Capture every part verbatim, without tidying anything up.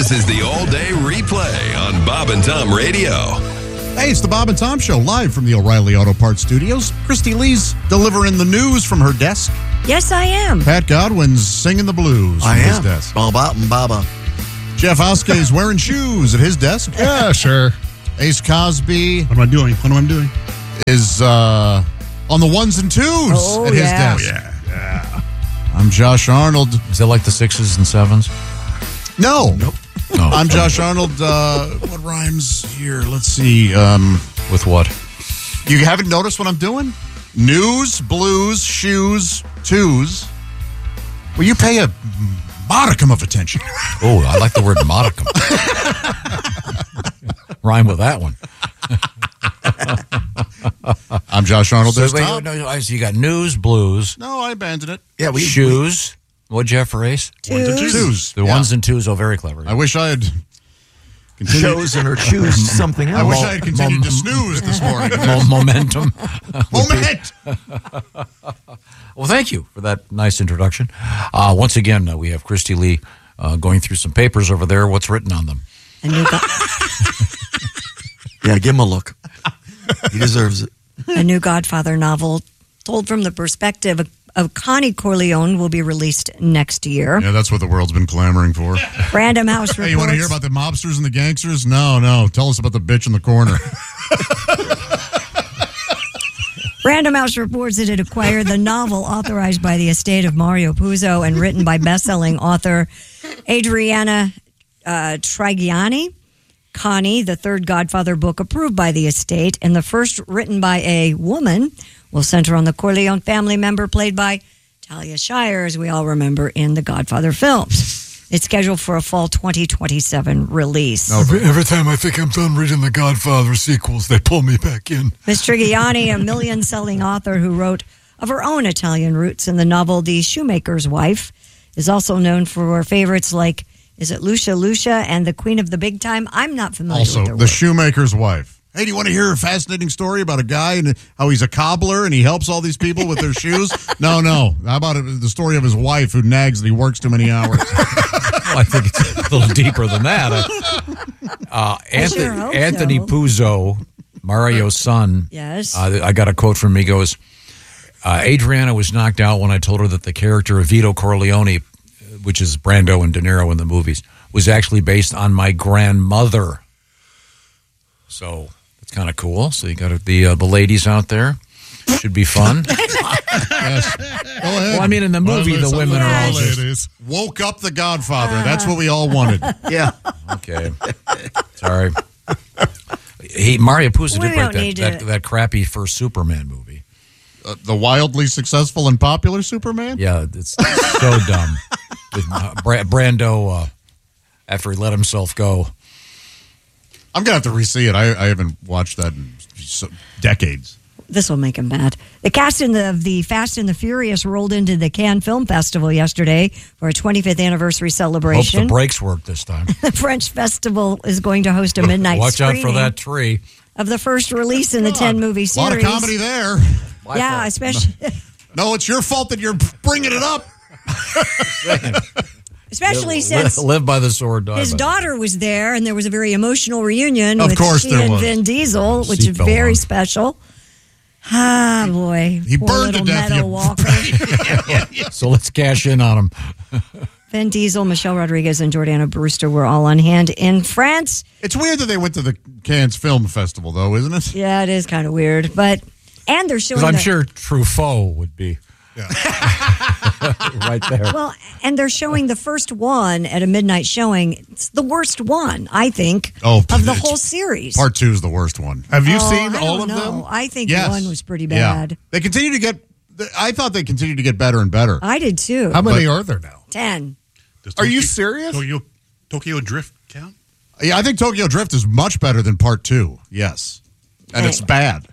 This is the all-day replay on Bob and Tom Radio. Hey, it's the Bob and Tom Show, live from the O'Reilly Auto Parts Studios. Christy Lee's delivering the news from her desk. Yes, I am. Pat Godwin's singing the blues from I his am. desk. Baba and Baba. Jeff Oskey's wearing shoes at his desk. Yeah, sure. Ace Cosby What am I doing? What am I doing? is uh, on the ones and twos Oh, at his yeah. desk. Yeah, yeah. I'm Josh Arnold. Is that like the sixes and sevens? No. Nope. No. I'm Josh Arnold. Uh, what rhymes here? Let's see. Um, With what? you haven't noticed what I'm doing? News, blues, shoes, twos. Well, you pay a modicum of attention. Oh, I like the word modicum. Rhyme with that one. I'm Josh Arnold. So, There's wait, Tom. no, no, so you got news, blues, No, I abandoned it. Yeah, we shoes. What'd you have for Ace? Ones and twos. Twos. The Yeah. ones and twos. Oh, very clever. I wish I had we continued. chosen or choose something else. I wish I had continued to snooze this morning. Mo- momentum. Moment. Well, thank you for that nice introduction. Uh, once again, uh, we have Christy Lee uh, going through some papers over there. What's written on them? A new, go- Yeah, give him a look. He deserves it. a new Godfather novel told from the perspective of, of Connie Corleone will be released next year. Yeah, that's what the world's been clamoring for. Random House reports. Hey, you want to hear about the mobsters and the gangsters? No, no. Tell us about the bitch in the corner. Random House reports that it acquired the novel authorized by the estate of Mario Puzo and written by best-selling author Adriana uh, Trigiani. Connie, the third Godfather book approved by the estate, and the first written by a woman, will center on the Corleone family member played by Talia Shire, as we all remember in the Godfather films. It's scheduled for a fall twenty twenty-seven release. Every, every time I think I'm done reading the Godfather sequels, they pull me back in. Miss Trigiani, a million-selling author who wrote of her own Italian roots in the novel The Shoemaker's Wife, is also known for her favorites like, is it Lucia Lucia and The Queen of the Big Time? I'm not familiar with Also, her the work. shoemaker's wife. Hey, do you want to hear a fascinating story about a guy and how he's a cobbler and he helps all these people with their shoes? No, no. How about the story of his wife who nags that he works too many hours? Well, I think it's a little deeper than that. Uh, Anthony, sure hope Anthony so. Puzo, Mario's son. Yes. Uh, I got a quote from him. He goes, uh, Adriana was knocked out when I told her that the character of Vito Corleone, which is Brando and De Niro in the movies, was actually based on my grandmother. So it's kind of cool. So you got the uh, the ladies out there. Should be fun. Yes. Go ahead. Well, I mean, in the movie, the women are all just... ladies. Woke up the Godfather. That's what we all wanted. Yeah. Okay. Sorry. He, Mario Puzo We did don't write that, need that, to- that crappy first Superman movie. Uh, the wildly successful and popular Superman? Yeah, it's so dumb. With uh, Bra- Brando, uh, after he let himself go. I'm going to have to re-see it. I, I haven't watched that in so, decades. This will make him mad. The cast in the, of the Fast and the Furious rolled into the Cannes Film Festival yesterday for a twenty-fifth anniversary Hope celebration. the brakes work this time. The French festival is going to host a midnight Watch out screening for that tree. of the first release in the ten-movie A series. lot of comedy there. My Yeah, fault. especially No, it's your fault that you're bringing it up. especially Live, since live by the sword, die his by the- daughter was there, and there was a very emotional reunion Of with course she there and was. Vin Diesel, which is Seatbelt very on. special. Ah, boy. He Poor burned to little death, Meadow you- Walker. So let's cash in on him. Vin Diesel, Michelle Rodriguez, and Jordana Brewster were all on hand in France. It's weird that they went to the Cannes Film Festival, though, isn't it? Yeah, it is kind of weird, but and they're showing. Because I'm the- sure Truffaut would be right there. Well, and they're showing the first one at a midnight showing. It's the worst one, I think, Oh, of the it's- whole series. Part two is the worst one. Have you Oh, seen I all don't of know. them? I think Yes. one was pretty Yeah. bad. They continue to get. I thought they continued to get better and better. I did too. How many But- are there now? Ten. Does Are you Tokyo- serious? Tokyo, Tokyo Drift count? Yeah, I think Tokyo Drift is much better than Part two. Yes, and it's bad.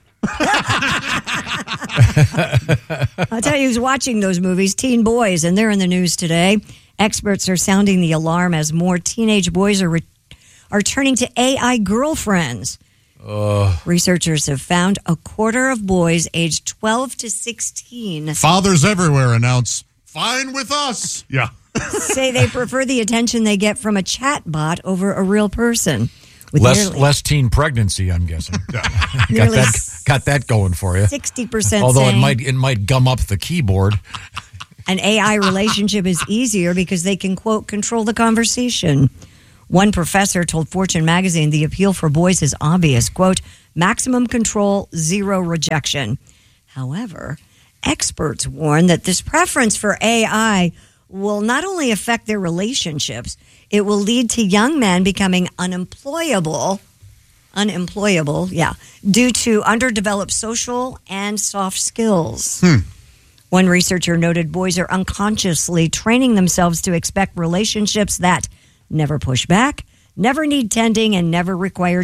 I'll tell you who's watching those movies, teen boys, and they're in the news today. Experts are sounding the alarm as more teenage boys are re- are turning to A I girlfriends. Uh, Researchers have found a quarter of boys aged twelve to sixteen Fathers everywhere announce, "Fine with us." Yeah. say they prefer the attention they get from a chat bot over a real person. With Less nearly less teen pregnancy, I'm guessing. got Nearly that got that going for you. sixty percent Although it saying might it might gum up the keyboard. an A I relationship is easier because they can, quote, control the conversation. One professor told Fortune magazine the appeal for boys is obvious, quote, maximum control, zero rejection. However, experts warn that this preference for A I will not only affect their relationships, it will lead to young men becoming unemployable, unemployable, yeah, due to underdeveloped social and soft skills. Hmm. One researcher noted boys are unconsciously training themselves to expect relationships that never push back, never need tending, and never require